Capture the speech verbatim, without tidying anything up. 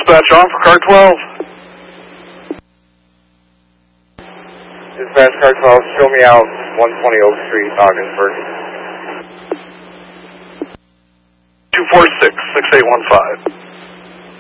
Dispatch on for car twelve. Dispatch car twelve, show me out one twenty Oak Street, Ogdensburg. two four six, six eight one five.